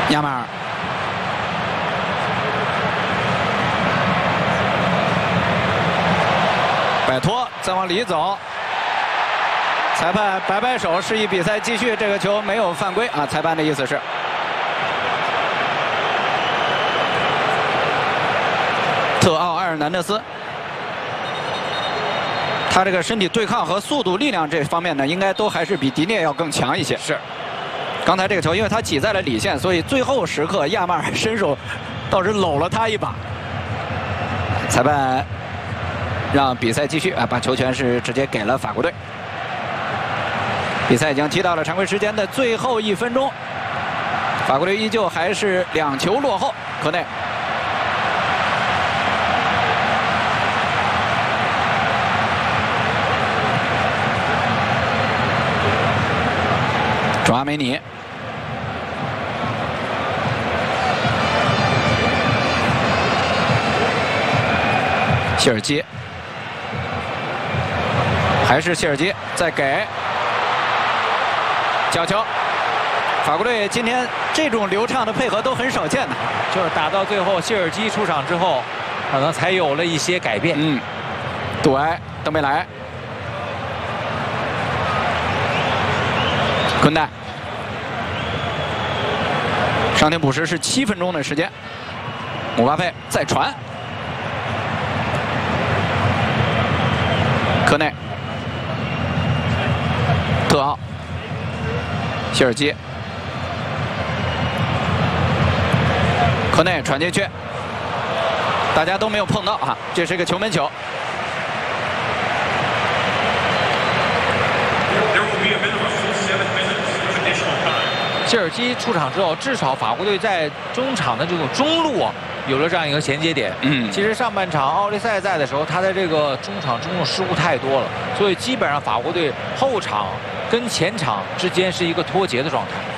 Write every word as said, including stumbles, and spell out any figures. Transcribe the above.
亚马尔。 摆脱，再往里走。裁判摆摆手，示意比赛继续。这个球没有犯规啊，裁判的意思是。特奥埃尔南德斯，他这个身体对抗和速度、力量这方面呢，应该都还是比迪涅要更强一些。 是。 刚才这个球，因为他挤在了里线，所以最后时刻亚马尔伸手倒是搂了他一把。裁判。 让比赛继续啊，把球权是直接给了法国队。比赛已经踢到了常规时间的最后一分钟，法国队依旧还是两球落后。科内，卓阿梅尼，谢尔基。 还是谢尔基再给角球，法国队今天这种流畅的配合都很少见的， 就是打到最后，谢尔基出场之后，可能才有了一些改变。 嗯，杜埃、登贝莱、昆代，伤停补时是七分钟的时间，姆巴佩再传，科内。 特奥、谢尔基、科内传进去，大家都没有碰到啊，这是一个球门球。 谢尔基出场之后，至少法国队在中场的这种中路啊，有了这样一个衔接点。嗯，其实上半场奥利塞在的时候，他在这个中场中路失误太多了，所以基本上法国队后场跟前场之间是一个脱节的状态。